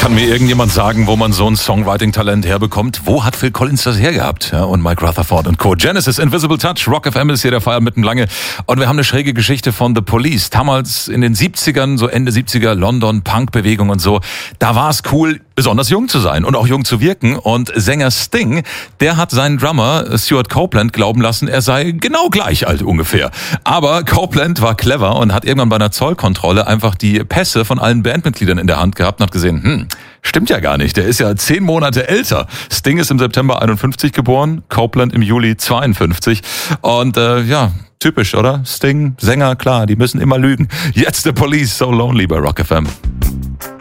Kann mir irgendjemand sagen, wo man so ein Songwriting-Talent herbekommt? Wo hat Phil Collins das hergehabt? Ja, und Mike Rutherford und Co. Genesis, Invisible Touch, Rock FM ist hier der Fall mitten lange. Und wir haben eine schräge Geschichte von The Police. Damals in den 70ern, so Ende 70er, London, Punk-Bewegung und so. Da war es cool, besonders jung zu sein und auch jung zu wirken. Und Sänger Sting, der hat seinen Drummer Stuart Copeland glauben lassen, er sei genau gleich alt ungefähr. Aber Copeland war clever und hat irgendwann bei einer Zollkontrolle einfach die Pässe von allen Bandmitgliedern in der Hand gehabt und hat gesehen, stimmt ja gar nicht, der ist ja 10 Monate älter. Sting ist im September 51 geboren, Copeland im Juli 52. Und typisch, oder? Sting, Sänger, klar, die müssen immer lügen. Jetzt The Police, So Lonely bei Rock FM.